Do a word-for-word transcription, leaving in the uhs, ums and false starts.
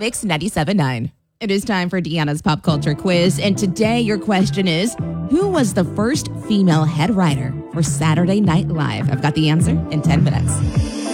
Mix ninety-seven point nine. It is time for Deanna's Pop Culture Quiz, and today your question is, who was the first female head writer for Saturday Night Live? I've got the answer in ten minutes.